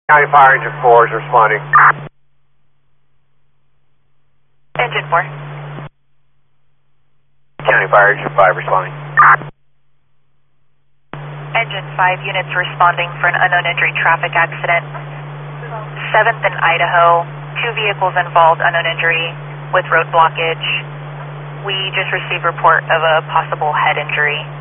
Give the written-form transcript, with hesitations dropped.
County Fire Engine 4 is responding. Engine 4. County Fire Engine 5 responding. Engine 5 units responding for an unknown injury traffic accident. 7th and Idaho, 2 vehicles involved, unknown injury with road blockage. We just received report of a possible head injury.